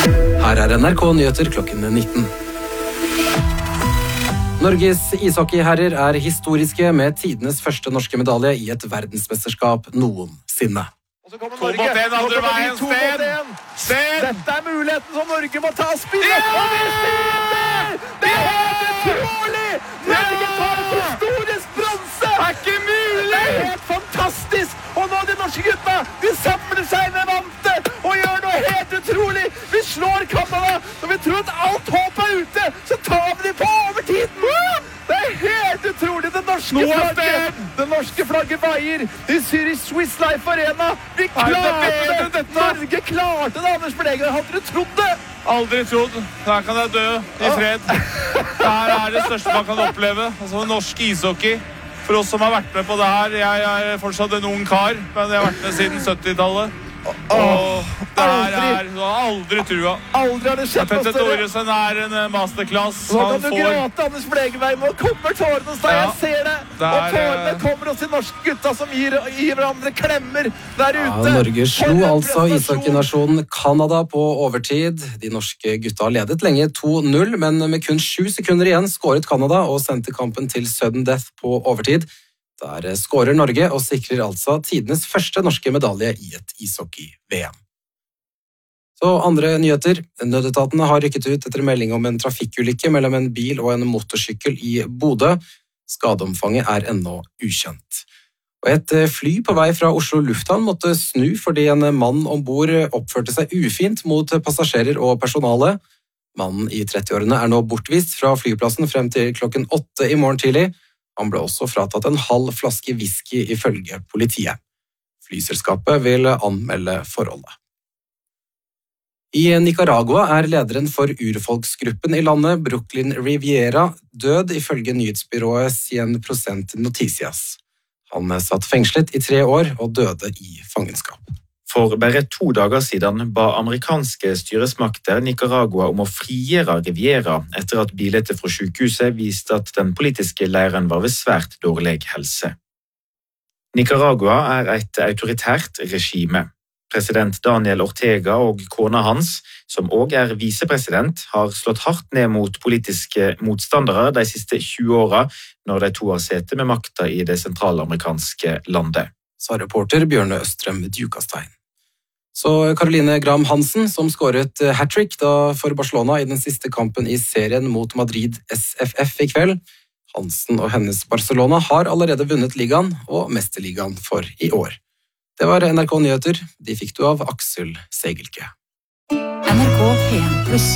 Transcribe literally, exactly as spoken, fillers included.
Her er N R K Nyheter klokken nitten. Norges ishockeyherrer er historiske med tidenes første norske medalje i et verdensmesterskap noensinne. Og så kommer Norge. To mot en, andre veien, Sten! Sten! Dette er muligheten som Norge må ta spillet! Ja! Og vi skyter! Det er helt utrolig! Norge tar et historisk bronse! Det er ikke mulig! Det er helt fantastisk! Og nå de norske gutta, de samler seg med vante og gjør noe helt utrolig! Vi slår Canada, og vi tror at alt håp er ute, så tar vi de på overtiden! Det er helt utrolig, det norske flagget! Det norske flagget veier i Zürich Swiss Life Arena! Vi klarte det! Norge klarte det, Anders Blegger! Hadde du trodd det? Aldri trodd. Her kan jeg dø i fred. Her er det største man kan oppleve. Altså norsk ishockey. For oss som har vært med på det her, jeg er fortsatt en ung kar, men jeg har vært med siden syttitallet. Og det her er, du har aldri trua. Aldri har det skjedd noe Petter større. Thoresen er en masterclass. Nå kan du gråte, Anders Blegeveig. Nå kommer tårene hos deg, jeg ser det. Og tårene kommer hos de norske gutta som gir, gir hverandre klemmer der ute. Ja, Norge slo altså ishockeynasjonen Canada på overtid. De norske gutta ledet lenge to null, men med kun sju sekunder igjen skåret Canada og sendte kampen til sudden death på overtid. Der skårer Norge og sikrer altså tidenes første norske medalje i et ishockey-V M. Så andre nyheter. Nødetatene har rykket ut etter melding om en trafikkulykke mellom en bil og en motorsykkel i Bodø. Skadeomfanget er ennå ukjent. Og et fly på vei fra Oslo lufthavn måtte snu fordi en mann ombord oppførte seg ufint mot passasjerer og personale. Mannen i trettiårene er nå bortvist fra flyplassen frem til klokken åtte i morgen tidlig. Han ble også fratatt en halv flaske whisky ifølge politiet. Flyselskapet vil anmelde forholdet. I Nicaragua er lederen for urfolksgruppen i landet, Brooklyn Riviera, død ifølge nyhetsbyrået cien prosent Noticias. Han satt fengslet i tre år og døde i fangenskap. For bare to dager siden ba amerikanske styresmakter Nicaragua om å frigjøre Riviera etter at bilder fra sykehuset viste at den politiske leiren var ved svært dårlig helse. Nicaragua er et autoritært regime. President Daniel Ortega og kona hans, som også er visepresident, har slått hardt ned mot politiske motstandere de siste tjue årene når de to har sete med makta i det sentralamerikanske landet. Sa reporter Bjørne Østrøm Djukastein. Så Caroline Graham Hansen, som skåret hat-trick da for Barcelona i den siste kampen i serien mot Madrid S F F i kveld. Hansen og hennes Barcelona har allerede vunnet ligaen og mesterligaen for i år. Det var N R K Nyheter. De fikk du av Aksel Segelke. N R K P en pluss.